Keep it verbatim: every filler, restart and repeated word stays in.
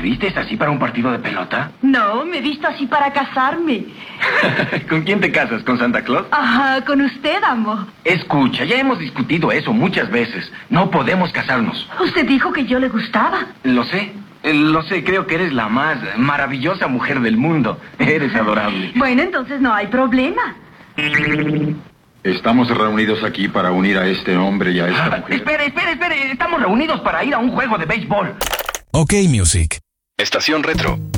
vistes así para un partido de pelota? No, me he visto así para casarme. ¿Con quién te casas? ¿Con Santa Claus? Ajá, con usted, amo. Escucha, ya hemos discutido eso muchas veces. No podemos casarnos. Usted dijo que yo le gustaba. Lo sé. Lo sé, creo que eres la más maravillosa mujer del mundo. Eres adorable. Bueno, entonces no hay problema. Estamos reunidos aquí para unir a este hombre y a esta Ah, mujer. espere, espere, espere. Estamos reunidos para ir a un juego de béisbol. OK Music. Estación Retro.